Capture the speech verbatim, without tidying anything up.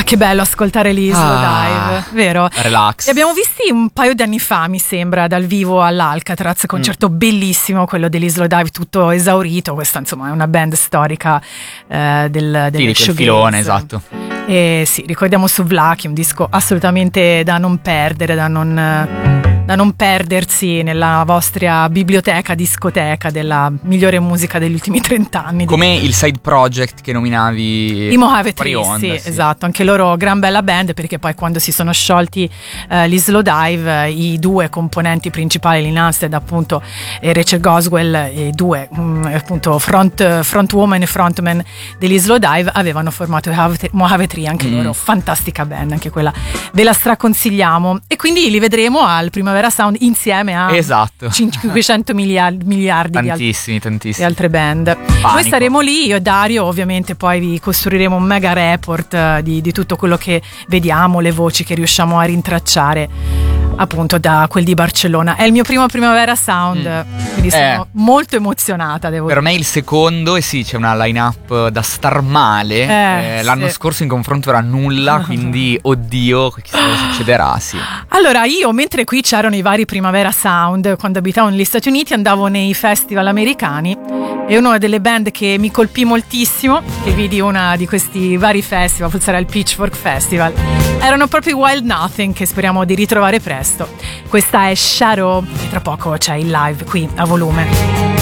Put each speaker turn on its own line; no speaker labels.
che bello ascoltare gli Slow
Ah,
Dive, vero?
Relax.
Li abbiamo visti un paio di anni fa, mi sembra, dal vivo all'Alcatraz, concerto mm. bellissimo, quello degli Slow Dive, tutto esaurito. Questa insomma è una band storica eh, del, del
sì, di quel filone, esatto.
E sì, ricordiamo Souvlaki, un disco assolutamente da non perdere, da non... da non perdersi nella vostra biblioteca, discoteca della migliore musica degli ultimi trent'anni.
Come il side project che nominavi,
i Mojave Tree, sì,
sì,
esatto, anche loro gran bella band, perché poi quando si sono sciolti eh, gli Slow Dive, eh, i due componenti principali, Lynn Halstead appunto e Rachel Goswell, i due mh, appunto front, front woman e frontman degli Slow Dive, avevano formato i Mojave Tree, anche mm. loro, fantastica band, anche quella ve la straconsigliamo, e quindi li vedremo al Primavera Sound insieme a
esatto.
cinquecento miliardi, miliardi
tantissimi,
di, al-
tantissimi.
di altre band.
Panico.
Noi staremo lì, io e Dario, ovviamente poi vi costruiremo un mega report uh, di, di tutto quello che vediamo, le voci che riusciamo a rintracciare appunto da quel di Barcellona. È il mio primo Primavera Sound, mm. quindi sono
eh,
molto emozionata, devo
per
dire.
me il secondo, e sì, c'è una line-up da star male.
eh,
eh, l'anno
sì.
scorso in confronto era nulla, quindi oddio, chissà cosa succederà, sì.
Allora io, mentre qui c'erano i vari Primavera Sound, quando abitavo negli Stati Uniti andavo nei festival americani, e una delle band che mi colpì moltissimo, che vidi una di questi vari festival, forse era il Pitchfork Festival, erano proprio i Wild Nothing, che speriamo di ritrovare presto. Questa è Shadow e tra poco c'è il live qui a volume.